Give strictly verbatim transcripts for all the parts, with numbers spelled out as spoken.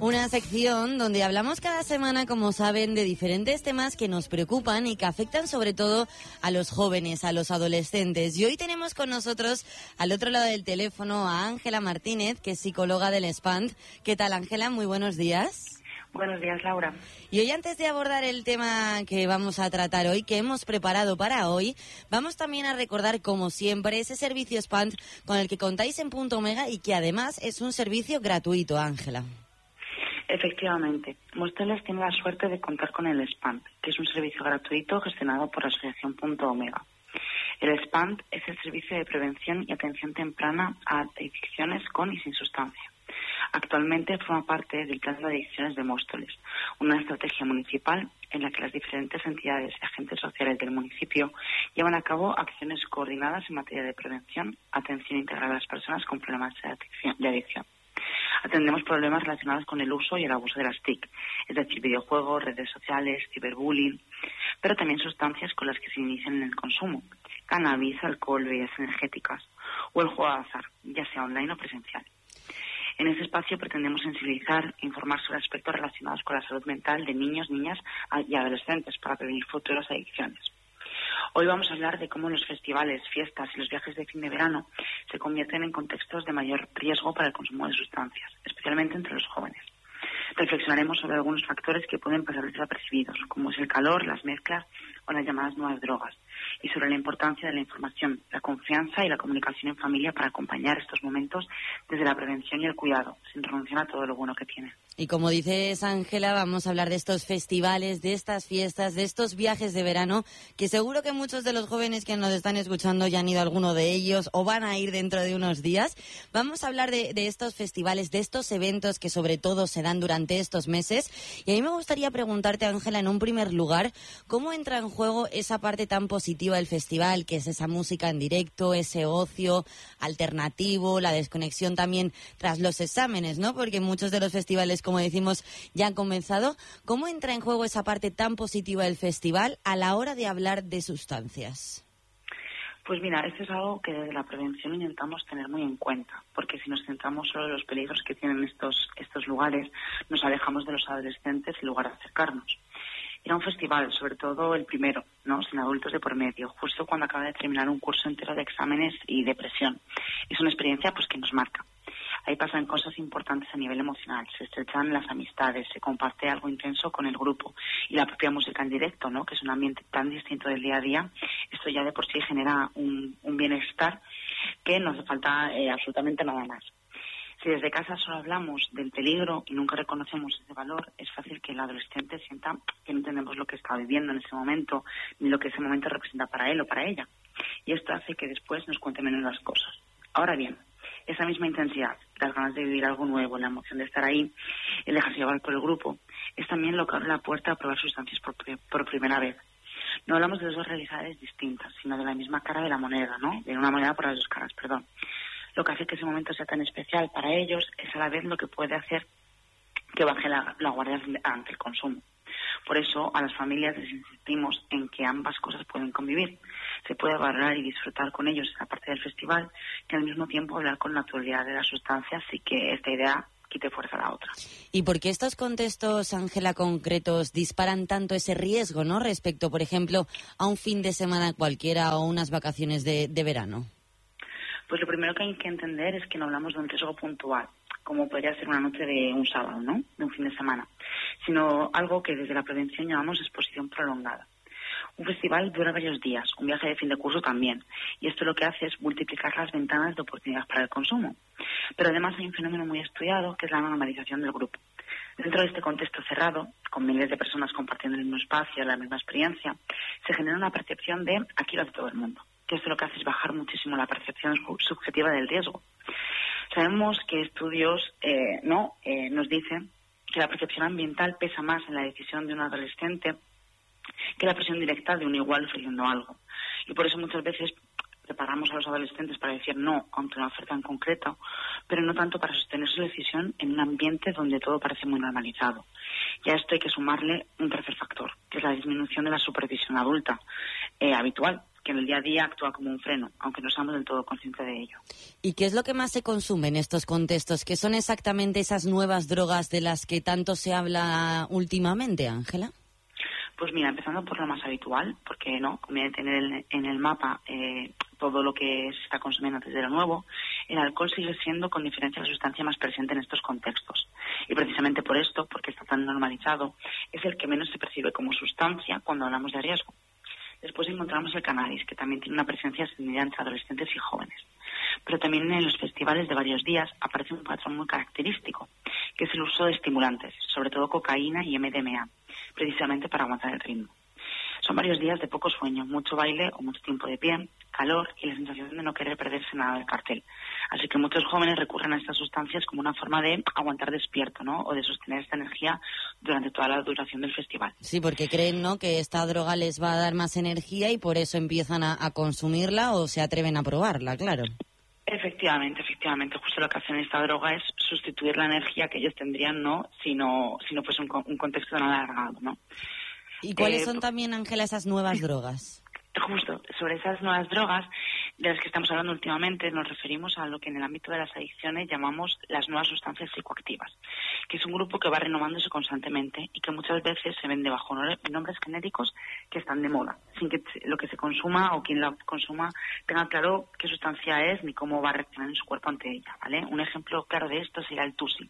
Una sección donde hablamos cada semana, como saben, de diferentes temas que nos preocupan y que afectan sobre todo a los jóvenes, a los adolescentes. Y hoy tenemos con nosotros, al otro lado del teléfono, a Ángela Martínez, que es psicóloga del SPANT. ¿Qué tal, Ángela? Muy buenos días. Buenos días, Laura. Y hoy, antes de abordar el tema que vamos a tratar hoy, que hemos preparado para hoy, vamos también a recordar, como siempre, ese servicio SPANT con el que contáis en Punto Omega y que además es un servicio gratuito, Ángela. Efectivamente, Mosteles tiene la suerte de contar con el SPANT, que es un servicio gratuito gestionado por la Asociación Punto Omega. El SPANT es el servicio de prevención y atención temprana a adicciones con y sin sustancia. Actualmente forma parte del Plan de Adicciones de Móstoles, una estrategia municipal en la que las diferentes entidades y agentes sociales del municipio llevan a cabo acciones coordinadas en materia de prevención, atención integral a las personas con problemas de adicción. De adicción. Atendemos problemas relacionados con el uso y el abuso de las T I C, es decir, videojuegos, redes sociales, ciberbullying, pero también sustancias con las que se inician en el consumo, cannabis, alcohol, bebidas energéticas o el juego de azar, ya sea online o presencial. En este espacio pretendemos sensibilizar e informar sobre aspectos relacionados con la salud mental de niños, niñas y adolescentes para prevenir futuras adicciones. Hoy vamos a hablar de cómo los festivales, fiestas y los viajes de fin de verano se convierten en contextos de mayor riesgo para el consumo de sustancias, especialmente entre los jóvenes. Reflexionaremos sobre algunos factores que pueden pasar desapercibidos, como es el calor, las mezclas o las llamadas nuevas drogas, y sobre la importancia de la información, la confianza y la comunicación en familia para acompañar estos momentos desde la prevención y el cuidado, sin renunciar a todo lo bueno que tiene. Y como dices, Ángela, vamos a hablar de estos festivales, de estas fiestas, de estos viajes de verano, que seguro que muchos de los jóvenes que nos están escuchando ya han ido a alguno de ellos o van a ir dentro de unos días. Vamos a hablar de, de estos festivales, de estos eventos que sobre todo se dan durante estos meses. Y a mí me gustaría preguntarte, Ángela, en un primer lugar, ¿cómo entra en juego esa parte tan positiva del festival, que es esa música en directo, ese ocio alternativo, la desconexión también tras los exámenes, ¿no? Porque muchos de los festivales, como decimos, ya han comenzado. ¿Cómo entra en juego esa parte tan positiva del festival a la hora de hablar de sustancias? Pues mira, esto es algo que desde la prevención intentamos tener muy en cuenta, porque si nos centramos solo en los peligros que tienen estos, estos lugares, nos alejamos de los adolescentes en lugar de acercarnos. Era un festival, sobre todo el primero, ¿no? Sin adultos de por medio, justo cuando acaba de terminar un curso entero de exámenes y depresión. Es una experiencia pues que nos marca. Ahí pasan cosas importantes a nivel emocional, se estrechan las amistades, se comparte algo intenso con el grupo y la propia música en directo, ¿no? Que es un ambiente tan distinto del día a día. Esto ya de por sí genera un, un bienestar que no hace falta eh, absolutamente nada más. Si desde casa solo hablamos del peligro y nunca reconocemos ese valor, es fácil que el adolescente sienta que no entendemos lo que está viviendo en ese momento, ni lo que ese momento representa para él o para ella. Y esto hace que después nos cuente menos las cosas. Ahora bien, esa misma intensidad, las ganas de vivir algo nuevo, la emoción de estar ahí, el dejarse llevar por el grupo, es también lo que abre la puerta a probar sustancias por, por primera vez. No hablamos de dos realidades distintas, sino de la misma cara de la moneda, ¿no? De una moneda por las dos caras, perdón. Lo que hace que ese momento sea tan especial para ellos es a la vez lo que puede hacer que baje la, la guardia ante el consumo. Por eso a las familias les insistimos en que ambas cosas pueden convivir. Se puede valorar y disfrutar con ellos esa parte del festival, que al mismo tiempo hablar con naturalidad de las sustancias y que esta idea quite fuerza a la otra. ¿Y por qué estos contextos, Ángela, concretos disparan tanto ese riesgo, ¿no? Respecto, por ejemplo, a un fin de semana cualquiera o unas vacaciones de, de verano? Pues lo primero que hay que entender es que no hablamos de un riesgo puntual, como podría ser una noche de un sábado, ¿no? De un fin de semana, sino algo que desde la prevención llamamos exposición prolongada. Un festival dura varios días, un viaje de fin de curso también, y esto lo que hace es multiplicar las ventanas de oportunidad para el consumo. Pero además hay un fenómeno muy estudiado que es la normalización del grupo. Dentro de este contexto cerrado, con miles de personas compartiendo el mismo espacio, la misma experiencia, se genera una percepción de aquí lo hace todo el mundo. Que esto lo que hace es bajar muchísimo la percepción subjetiva del riesgo. Sabemos que estudios eh, no eh, nos dicen que la percepción ambiental pesa más en la decisión de un adolescente que la presión directa de un igual ofreciendo algo. Y por eso muchas veces preparamos a los adolescentes para decir no ante una oferta en concreto, pero no tanto para sostener su decisión en un ambiente donde todo parece muy normalizado. Y a esto hay que sumarle un tercer factor, que es la disminución de la supervisión adulta eh, habitual, que en el día a día actúa como un freno, aunque no seamos del todo conscientes de ello. ¿Y qué es lo que más se consume en estos contextos? ¿Qué son exactamente esas nuevas drogas de las que tanto se habla últimamente, Ángela? Pues mira, empezando por lo más habitual, porque no conviene tener en el mapa eh, todo lo que se está consumiendo antes de lo nuevo. El alcohol sigue siendo con diferencia la sustancia más presente en estos contextos. Y precisamente por esto, porque está tan normalizado, es el que menos se percibe como sustancia cuando hablamos de riesgo. Después encontramos el cannabis, que también tiene una presencia extendida entre adolescentes y jóvenes. Pero también en los festivales de varios días aparece un patrón muy característico, que es el uso de estimulantes, sobre todo cocaína y M D M A, precisamente para aguantar el ritmo. Son varios días de poco sueño, mucho baile o mucho tiempo de pie, calor y la sensación de no querer perderse nada del cartel. Así que muchos jóvenes recurren a estas sustancias como una forma de aguantar despierto, ¿no? O de sostener esta energía durante toda la duración del festival. Sí, porque creen, ¿no?, que esta droga les va a dar más energía y por eso empiezan a, a consumirla o se atreven a probarla, claro. Efectivamente, efectivamente. Justo lo que hacen esta droga es sustituir la energía que ellos tendrían, ¿no?, si no, si no fuese un, un contexto tan alargado, ¿no? ¿Y cuáles eh, son también, Ángela, esas nuevas drogas? Justo, sobre esas nuevas drogas de las que estamos hablando últimamente, nos referimos a lo que en el ámbito de las adicciones llamamos las nuevas sustancias psicoactivas, que es un grupo que va renovándose constantemente y que muchas veces se vende bajo nombres genéricos que están de moda, sin que lo que se consuma o quien la consuma tenga claro qué sustancia es ni cómo va a reaccionar en su cuerpo ante ella, ¿vale? Un ejemplo claro de esto sería el Tusi,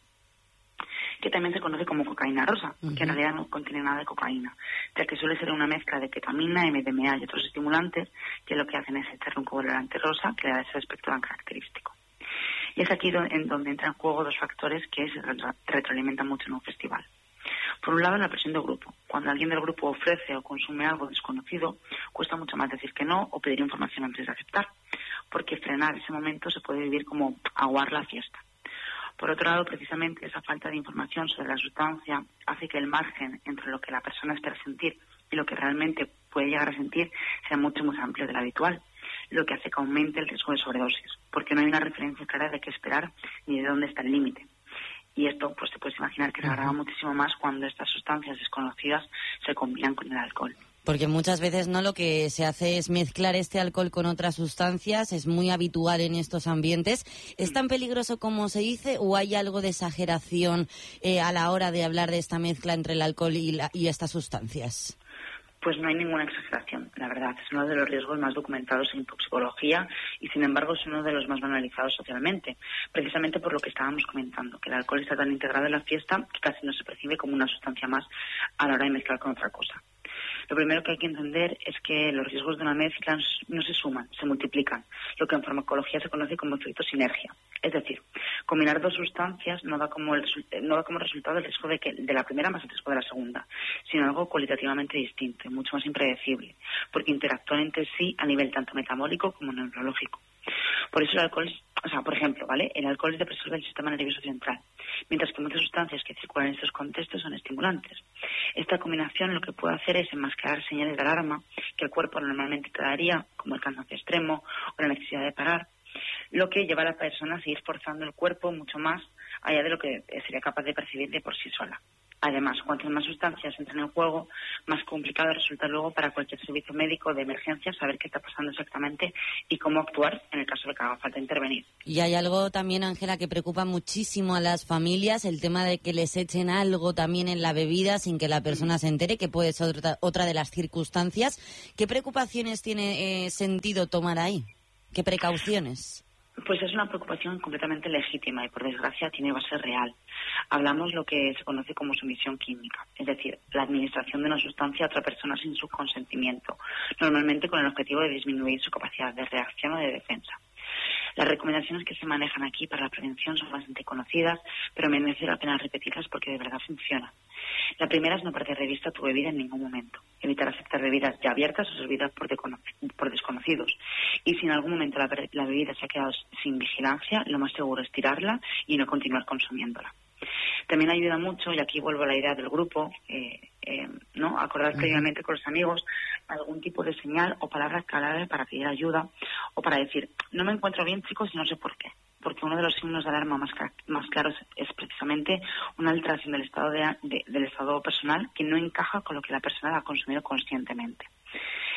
que también se conoce como cocaína rosa, uh-huh. que en realidad no contiene nada de cocaína, ya que suele ser una mezcla de ketamina, M D M A y otros estimulantes que lo que hacen es echarle un colorante rosa que le da ese aspecto tan característico. Y es aquí do- en donde entran en juego dos factores que se retro- retroalimentan mucho en un festival. Por un lado, la presión del grupo. Cuando alguien del grupo ofrece o consume algo desconocido, cuesta mucho más decir que no o pedir información antes de aceptar, porque frenar ese momento se puede vivir como aguar la fiesta. Por otro lado, precisamente esa falta de información sobre la sustancia hace que el margen entre lo que la persona espera sentir y lo que realmente puede llegar a sentir sea mucho más amplio de lo habitual, lo que hace que aumente el riesgo de sobredosis, porque no hay una referencia clara de qué esperar ni de dónde está el límite. Y esto, pues te puedes imaginar que se agrava muchísimo más cuando estas sustancias desconocidas se combinan con el alcohol. Porque muchas veces no lo que se hace es mezclar este alcohol con otras sustancias, es muy habitual en estos ambientes. ¿Es tan peligroso como se dice o hay algo de exageración eh, a la hora de hablar de esta mezcla entre el alcohol y, la, y estas sustancias? Pues no hay ninguna exageración, la verdad. Es uno de los riesgos más documentados en toxicología y, sin embargo, es uno de los más banalizados socialmente, precisamente por lo que estábamos comentando, que el alcohol está tan integrado en la fiesta que casi no se percibe como una sustancia más a la hora de mezclar con otra cosa. Lo primero que hay que entender es que los riesgos de una mezcla no se suman, se multiplican, lo que en farmacología se conoce como efecto sinergia. Es decir, combinar dos sustancias no da como, el, no da como resultado el riesgo de, que, de la primera más el riesgo de la segunda, sino algo cualitativamente distinto y mucho más impredecible, porque interactúan entre sí a nivel tanto metabólico como neurológico. Por eso el alcohol, es, o sea, por ejemplo, ¿vale? El alcohol es depresor del sistema nervioso central, mientras que muchas sustancias que circulan en estos contextos son estimulantes. Esta combinación lo que puede hacer es enmascarar señales de alarma que el cuerpo normalmente te daría, como el cansancio extremo o la necesidad de parar, lo que lleva a la persona a seguir forzando el cuerpo mucho más allá de lo que sería capaz de percibir de por sí sola. Además, cuantas más sustancias entran en juego, más complicado resulta luego para cualquier servicio médico de emergencia saber qué está pasando exactamente y cómo actuar en el caso de que haga falta intervenir. Y hay algo también, Ángela, que preocupa muchísimo a las familias, el tema de que les echen algo también en la bebida sin que la persona se entere, que puede ser otra, otra de las circunstancias. ¿Qué preocupaciones tiene eh, sentido tomar ahí? ¿Qué precauciones? Pues es una preocupación completamente legítima y, por desgracia, tiene base real. Hablamos lo que se conoce como sumisión química, es decir, la administración de una sustancia a otra persona sin su consentimiento, normalmente con el objetivo de disminuir su capacidad de reacción o de defensa. Las recomendaciones que se manejan aquí para la prevención son bastante conocidas, pero merece la pena repetirlas porque de verdad funcionan. La primera es no perder de vista tu bebida en ningún momento. Evitar aceptar bebidas ya abiertas o servidas por, por desconocidos. Y si en algún momento la, la bebida se ha quedado sin vigilancia, lo más seguro es tirarla y no continuar consumiéndola. También ayuda mucho, y aquí vuelvo a la idea del grupo, eh, eh, ¿no? Acordar previamente con los amigos algún tipo de señal o palabra clave para pedir ayuda o para decir, no me encuentro bien, chicos, y no sé por qué. Porque uno de los signos de alarma más, más claros es precisamente una alteración del estado de, de, del estado personal que no encaja con lo que la persona ha consumido conscientemente.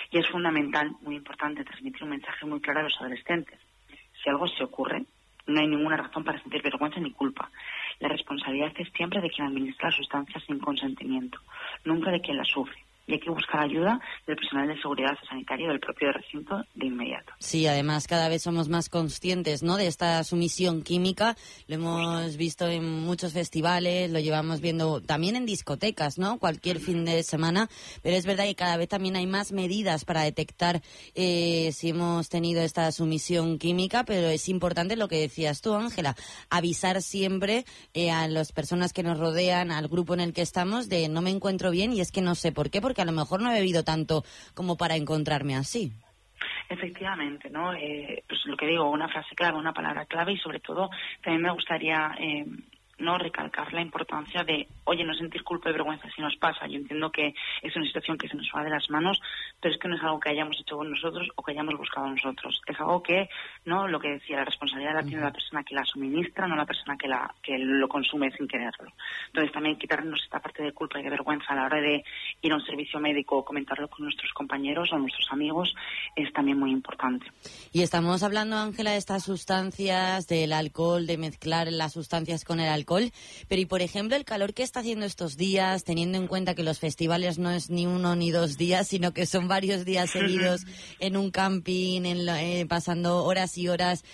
Y es fundamental, muy importante, transmitir un mensaje muy claro a los adolescentes. Si algo se ocurre, no hay ninguna razón para sentir vergüenza ni culpa. La responsabilidad es siempre de quien administra la sustancia sin consentimiento, nunca de quien la sufre. Y hay que buscar ayuda del personal de seguridad sanitaria del propio recinto de inmediato. Sí, además cada vez somos más conscientes, ¿no?, de esta sumisión química. Lo hemos visto en muchos festivales, lo llevamos viendo también en discotecas, ¿no?, cualquier fin de semana. Pero es verdad que cada vez también hay más medidas para detectar eh, si hemos tenido esta sumisión química. Pero es importante lo que decías tú, Ángela, avisar siempre eh, a las personas que nos rodean, al grupo en el que estamos, de no me encuentro bien y es que no sé por qué, porque que a lo mejor no he bebido tanto como para encontrarme así. Efectivamente, ¿no? Eh, pues lo que digo, una frase clave, una palabra clave, y sobre todo también me gustaría eh, no recalcar la importancia de, oye, no sentir culpa y vergüenza si nos pasa. Yo entiendo que es una situación que se nos va de las manos, pero es que no es algo que hayamos hecho nosotros o que hayamos buscado nosotros. Es algo que, no, lo que decía, la responsabilidad la tiene la persona que la suministra, no la persona que la que lo consume sin quererlo. Entonces también quitarnos esta parte de culpa y de vergüenza a la hora de ir a un servicio médico o comentarlo con nuestros compañeros o nuestros amigos es también muy importante. Y estamos hablando, Ángela, de estas sustancias, del alcohol, de mezclar las sustancias con el alcohol. Pero y por ejemplo el calor que está haciendo estos días, teniendo en cuenta que los festivales no es ni uno ni dos días, sino que son varios días seguidos en un camping, en, eh, pasando horas y horas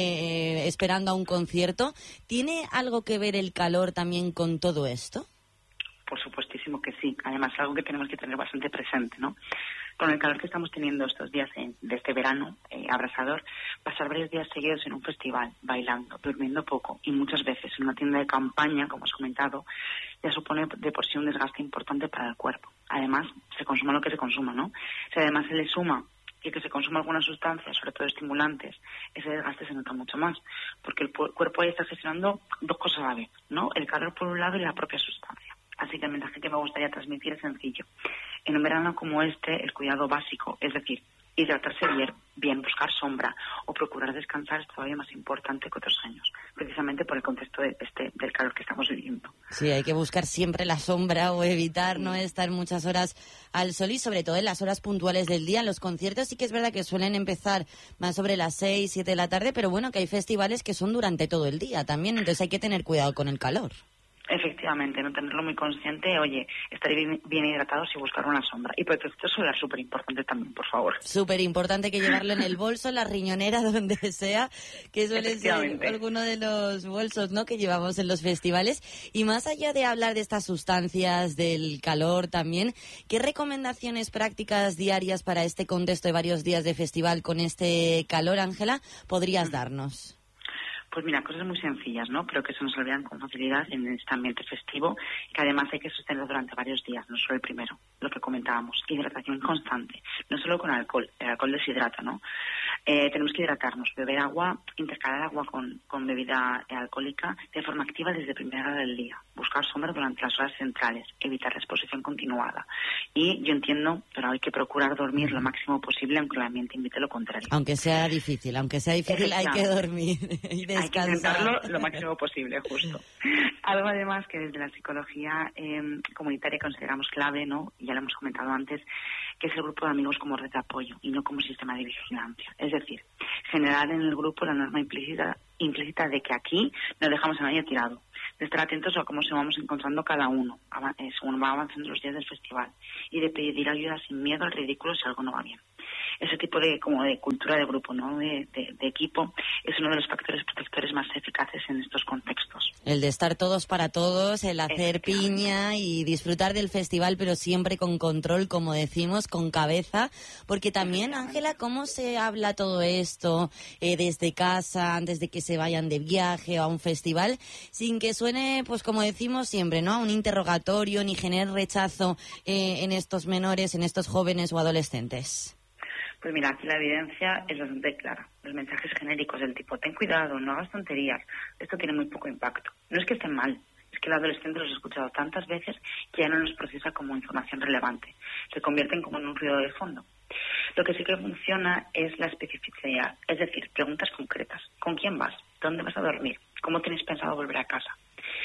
eh, esperando a un concierto, ¿tiene algo que ver el calor también con todo esto? Por supuestísimo que sí. Además, es algo que tenemos que tener bastante presente, ¿no? Con el calor que estamos teniendo estos días en, de este verano eh, abrasador, pasar varios días seguidos en un festival, bailando, durmiendo poco y muchas veces en una tienda de campaña, como has comentado, ya supone de por sí un desgaste importante para el cuerpo. Además, se consuma lo que se consuma, ¿no? Si además se le suma y que se consuma algunas sustancias, sobre todo estimulantes, ese desgaste se nota mucho más, porque el cuerpo ahí está gestionando dos cosas a la vez, ¿no? El calor por un lado y la propia sustancia. Así que el mensaje que me gustaría transmitir es sencillo. En un verano como este, el cuidado básico, es decir, hidratarse bien, bien, buscar sombra o procurar descansar es todavía más importante que otros años, precisamente por el contexto de este, del calor que estamos viviendo. Sí, hay que buscar siempre la sombra o evitar no estar muchas horas al sol y sobre todo en las horas puntuales del día. En los conciertos sí que es verdad que suelen empezar más sobre las seis, siete de la tarde, pero bueno, que hay festivales que son durante todo el día también, entonces hay que tener cuidado con el calor. Efectivamente, no tenerlo muy consciente, oye, estar bien, bien hidratados y buscar una sombra. Y protector solar, súper importante también, por favor. Súper importante que llevarlo en el bolso, en la riñonera, donde sea, que suele ser alguno de los bolsos, ¿no?, que llevamos en los festivales. Y más allá de hablar de estas sustancias, del calor también, ¿qué recomendaciones prácticas diarias para este contexto de varios días de festival con este calor, Ángela, podrías darnos? Pues mira, cosas muy sencillas, ¿no? Pero que se nos olvidan con facilidad en este ambiente festivo, que además hay que sostener durante varios días, no solo el primero, lo que comentábamos, hidratación constante, no solo con alcohol, el alcohol deshidrata, ¿no? Eh, tenemos que hidratarnos, beber agua, intercalar agua con, con bebida alcohólica de forma activa desde primera hora del día, buscar sombra durante las horas centrales, evitar la exposición continuada. Y yo entiendo, pero hay que procurar dormir lo máximo posible, aunque el ambiente invite lo contrario. Aunque sea difícil, aunque sea difícil, hay que dormir y descansar. Hay que intentarlo lo máximo posible, justo. Algo además que desde la psicología eh, comunitaria consideramos clave, ¿no?, ya lo hemos comentado antes, que es el grupo de amigos como red de apoyo y no como sistema de vigilancia. Es decir, generar en el grupo la norma implícita, implícita de que aquí no dejamos a nadie tirado, de estar atentos a cómo se vamos encontrando cada uno según va avanzando los días del festival y de pedir ayuda sin miedo al ridículo si algo no va bien. Ese tipo de como de cultura de grupo, ¿no?, de, de, de equipo, es uno de los factores protectores más eficaces en estos contextos. El de estar todos para todos, el hacer piña y disfrutar del festival, pero siempre con control, como decimos, con cabeza, porque también, Ángela, ¿cómo se habla todo esto eh, desde casa, antes de que se vayan de viaje o a un festival, sin que suene, pues como decimos siempre, ¿no?, a un interrogatorio ni genere rechazo eh, en estos menores, en estos jóvenes o adolescentes? Pues mira, aquí la evidencia es bastante clara. Los mensajes genéricos del tipo, ten cuidado, no hagas tonterías, esto tiene muy poco impacto. No es que estén mal, es que el adolescente los ha escuchado tantas veces que ya no los procesa como información relevante. Se convierten como en un ruido de fondo. Lo que sí que funciona es la especificidad, es decir, preguntas concretas. ¿Con quién vas? ¿Dónde vas a dormir? ¿Cómo tienes pensado volver a casa? Es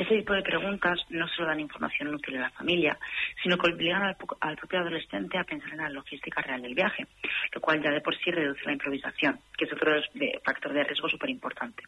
Ese tipo de preguntas no solo dan información útil a la familia, sino que obligan al, al propio adolescente a pensar en la logística real del viaje, lo cual ya de por sí reduce la improvisación, que es otro de, factor de riesgo súper importante.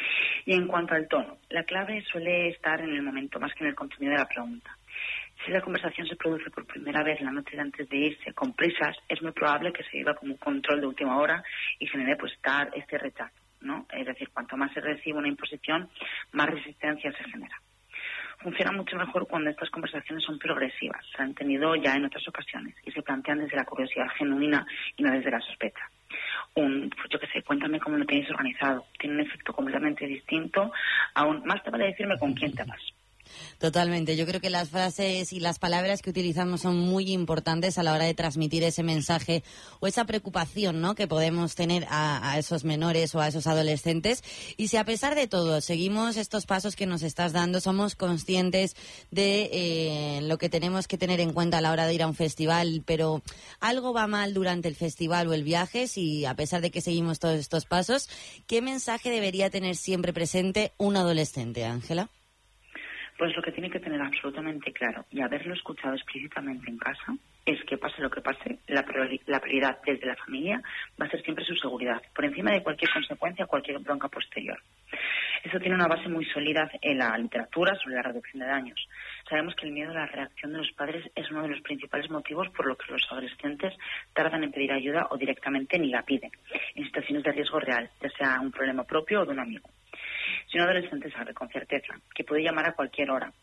Y en cuanto al tono, la clave suele estar en el momento más que en el contenido de la pregunta. Si la conversación se produce por primera vez la noche de antes de irse con prisas, es muy probable que se viva como un control de última hora y genere pues estar este rechazo, ¿no? Es decir, cuanto más se recibe una imposición, más resistencia se genera. Funciona mucho mejor cuando estas conversaciones son progresivas, se han tenido ya en otras ocasiones y se plantean desde la curiosidad genuina y no desde la sospecha. Un, pues yo qué sé, cuéntame cómo lo tenéis organizado. Tiene un efecto completamente distinto. Aún más te vale decirme con quién te vas. Totalmente. Yo creo que las frases y las palabras que utilizamos son muy importantes a la hora de transmitir ese mensaje o esa preocupación, ¿no?, que podemos tener a, a esos menores o a esos adolescentes. Y si a pesar de todo seguimos estos pasos que nos estás dando, somos conscientes de eh, lo que tenemos que tener en cuenta a la hora de ir a un festival, pero algo va mal durante el festival o el viaje, si a pesar de que seguimos todos estos pasos, ¿qué mensaje debería tener siempre presente un adolescente, Ángela? Pues lo que tiene que tener absolutamente claro y haberlo escuchado explícitamente en casa es que pase lo que pase, la, priori- la prioridad desde la familia va a ser siempre su seguridad, por encima de cualquier consecuencia, cualquier bronca posterior. Eso tiene una base muy sólida en la literatura sobre la reducción de daños. Sabemos que el miedo a la reacción de los padres es uno de los principales motivos por los que los adolescentes tardan en pedir ayuda o directamente ni la piden, en situaciones de riesgo real, ya sea un problema propio o de un amigo. Si un adolescente sabe con certeza que puede llamar a cualquier hora,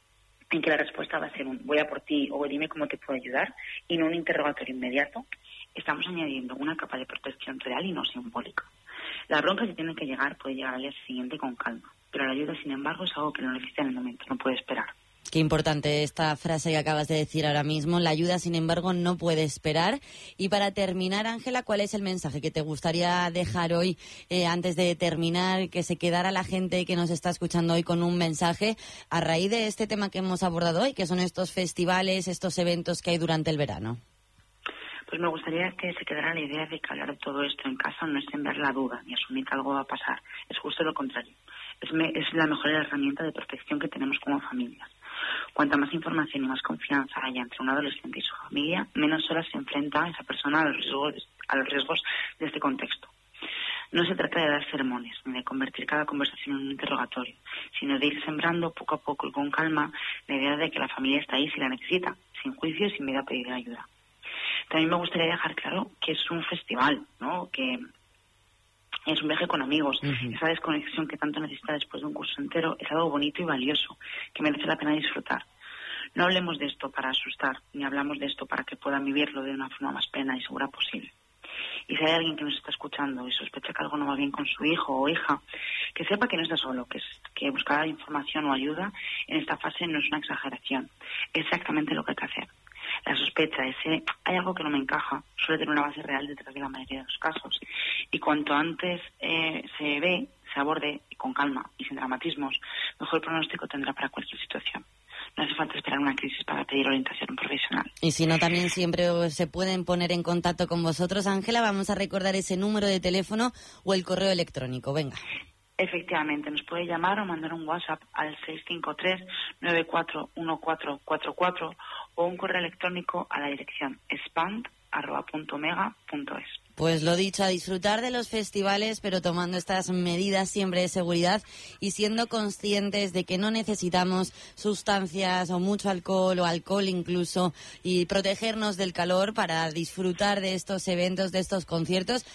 en que la respuesta va a ser un voy a por ti o dime cómo te puedo ayudar y no un interrogatorio inmediato, estamos añadiendo una capa de protección real y no simbólica. La bronca, si tiene que llegar, puede llegar al día siguiente con calma, pero la ayuda, sin embargo, es algo que no necesita en el momento, no puede esperar. Qué importante esta frase que acabas de decir ahora mismo. La ayuda, sin embargo, no puede esperar. Y para terminar, Ángela, ¿cuál es el mensaje que te gustaría dejar hoy eh, antes de terminar? Que se quedara la gente que nos está escuchando hoy con un mensaje a raíz de este tema que hemos abordado hoy, que son estos festivales, estos eventos que hay durante el verano. Pues me gustaría que se quedara la idea de que hablar de todo esto en casa no es sembrar la duda ni asumir que algo va a pasar. Es justo lo contrario. Es, me, es la mejor herramienta de protección que tenemos como familias. Cuanta más información y más confianza haya entre un adolescente y su familia, menos sola se enfrenta esa persona a los riesgos, a los riesgos de este contexto. No se trata de dar sermones ni de convertir cada conversación en un interrogatorio, sino de ir sembrando poco a poco y con calma la idea de que la familia está ahí si la necesita, sin juicio y sin miedo a pedir ayuda. También me gustaría dejar claro que es un festival, ¿no?, que es un viaje con amigos. Uh-huh. Esa desconexión que tanto necesita después de un curso entero es algo bonito y valioso, que merece la pena disfrutar. No hablemos de esto para asustar, ni hablamos de esto para que puedan vivirlo de una forma más plena y segura posible. Y si hay alguien que nos está escuchando y sospecha que algo no va bien con su hijo o hija, que sepa que no está solo, que, es, que buscar información o ayuda en esta fase no es una exageración. Es exactamente lo que hay que hacer. La sospecha, ese hay algo que no me encaja, suele tener una base real detrás de la mayoría de los casos. Y cuanto antes eh, se ve, se aborde con calma y sin dramatismos, mejor pronóstico tendrá para cualquier situación. No hace falta esperar una crisis para pedir orientación profesional. Y si no, también siempre se pueden poner en contacto con vosotros. Ángela, vamos a recordar ese número de teléfono o el correo electrónico. Venga. Efectivamente, nos puede llamar o mandar un WhatsApp al seis cinco tres, nueve cuatro uno cuatro cuatro cuatro o un correo electrónico a la dirección spam arroba punto mega punto es. Pues lo dicho, a disfrutar de los festivales, pero tomando estas medidas siempre de seguridad y siendo conscientes de que no necesitamos sustancias o mucho alcohol o alcohol incluso, y protegernos del calor para disfrutar de estos eventos, de estos conciertos,